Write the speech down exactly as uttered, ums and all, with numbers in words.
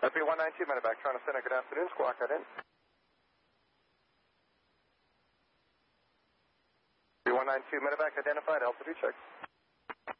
B one nine two Medevac, Toronto Center, good afternoon, squawk that in. B one nine two Medevac identified, altitude check.